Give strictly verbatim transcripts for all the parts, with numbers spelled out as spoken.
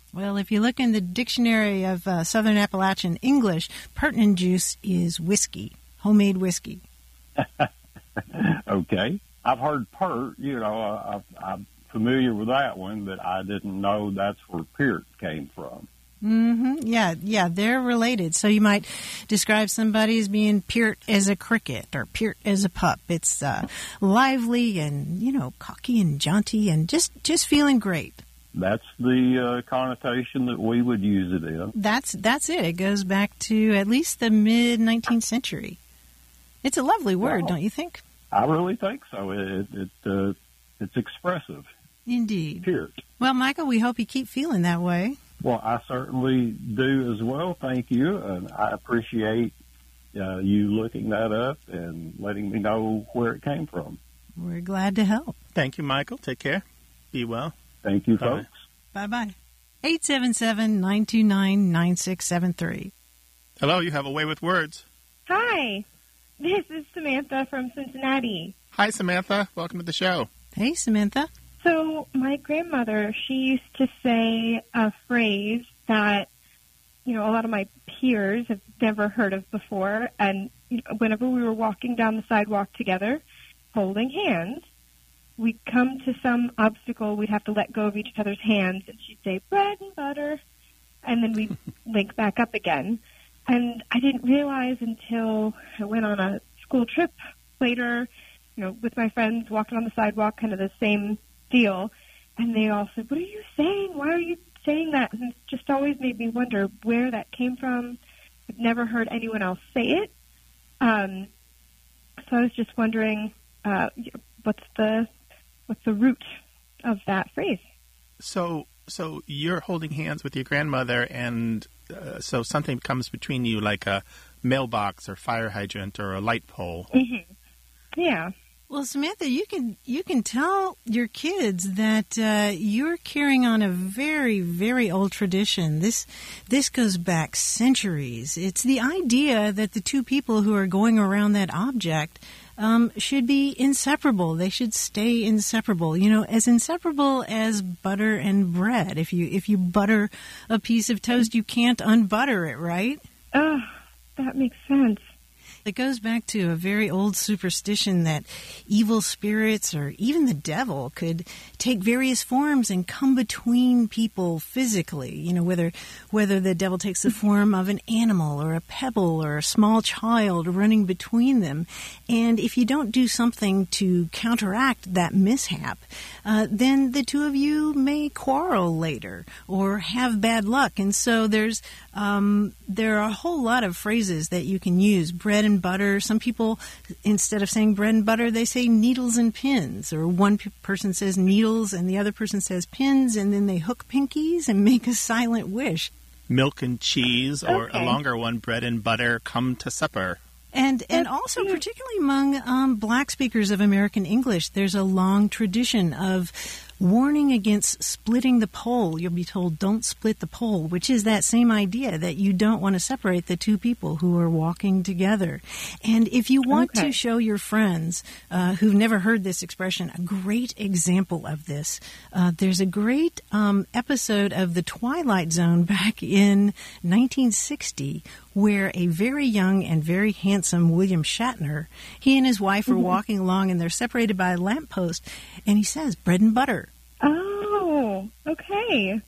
Well, if you look in the dictionary of uh, Southern Appalachian English, pertinent juice is whiskey, homemade whiskey. Okay. I've heard pert, you know, I, I'm familiar with that one, but I didn't know that's where peart came from. Mm-hmm. Yeah, yeah, they're related. So you might describe somebody as being peart as a cricket or peart as a pup. It's uh, lively and, you know, cocky and jaunty and just, just feeling great. That's the uh, connotation that we would use it in. That's that's it. It goes back to at least the mid-nineteenth century. It's a lovely word, Wow. don't you think? I really think so. It, it uh, it's expressive. Indeed. Peart. Well, Michael, we hope you keep feeling that way. Well, I certainly do as well. Thank you, and I appreciate uh, you looking that up and letting me know where it came from. We're glad to help. Thank you, Michael. Take care. Be well. Thank you, Bye. folks. Bye-bye. eight seven seven, nine two nine, nine six seven three. Hello, you have a way with words. Hi, this is Samantha from Cincinnati. Hi, Samantha. Welcome to the show. Hey, Samantha. So my grandmother, she used to say a phrase that, you know, a lot of my peers have never heard of before. And you know, whenever we were walking down the sidewalk together, holding hands, we'd come to some obstacle, we'd have to let go of each other's hands, and she'd say, bread and butter, and then we'd link back up again. And I didn't realize until I went on a school trip later, you know, with my friends, walking on the sidewalk, kind of the same deal, and they all said, what are you saying? Why are you saying that? And it just always made me wonder where that came from. I've never heard anyone else say it. Um, so I was just wondering, uh, what's the what's the root of that phrase? So, so you're holding hands with your grandmother, and uh, so something comes between you, like a mailbox or fire hydrant or a light pole. Mm-hmm. Yeah. Well, Samantha, you can you can tell your kids that uh, you're carrying on a very, very old tradition. This this goes back centuries. It's the idea that the two people who are going around that object um, should be inseparable. They should stay inseparable. You know, as inseparable as butter and bread. If you if you butter a piece of toast, you can't unbutter it, right? Oh, that makes sense. It goes back to a very old superstition that evil spirits or even the devil could take various forms and come between people physically. You know, whether whether the devil takes the form of an animal or a pebble or a small child running between them. And if you don't do something to counteract that mishap, uh, then the two of you may quarrel later or have bad luck. And so there's um, there are a whole lot of phrases that you can use. Bread and butter. Some people, instead of saying bread and butter, they say needles and pins. Or one p- person says needles and the other person says pins, and then they hook pinkies and make a silent wish. Milk and cheese, or Okay. a longer one, bread and butter, come to supper. And and also, particularly among um, black speakers of American English, there's a long tradition of warning against splitting the pole. You'll be told, don't split the pole, which is that same idea that you don't want to separate the two people who are walking together. And if you want Okay. to show your friends uh, who've never heard this expression a great example of this, uh, there's a great um, episode of The Twilight Zone back in nineteen sixty where a very young and very handsome William Shatner, he and his wife are walking along and they're separated by a lamppost, and he says, bread and butter. Oh, okay.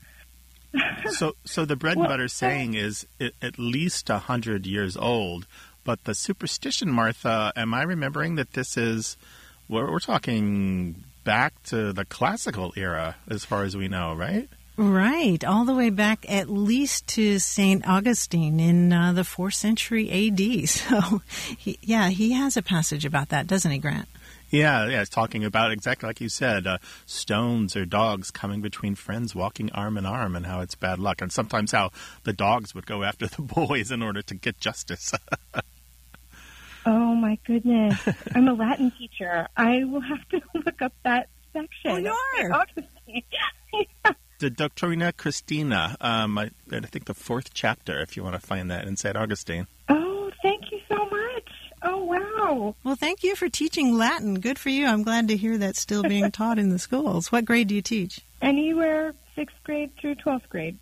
So, so the bread and Well, butter saying is i- at least a hundred years old. But the superstition, Martha, am I remembering that this is, we're, we're talking back to the classical era, as far as we know, right? Right, all the way back at least to Saint Augustine in uh, the fourth century A D. So, he, yeah, he has a passage about that, doesn't he, Grant? Yeah, yeah, it's talking about exactly like you said, uh, stones or dogs coming between friends walking arm in arm, and how it's bad luck, and sometimes how the dogs would go after the boys in order to get justice. Oh, my goodness. I'm a Latin teacher. I will have to look up that section. Oh, you are? Augustine. The Doctrina Christina, um, I, I think the fourth chapter, if you want to find that in Saint Augustine. Oh, thank you so much. Oh, wow. Well, thank you for teaching Latin. Good for you. I'm glad to hear that's still being taught in the schools. What grade do you teach? Anywhere sixth grade through twelfth grade.